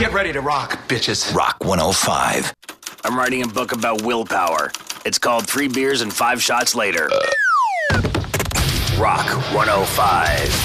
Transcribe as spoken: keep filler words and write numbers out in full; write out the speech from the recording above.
Get ready to rock, bitches. Rock one oh five. I'm writing a book about willpower. It's called Three Beers and Five Shots Later. Rock one oh five.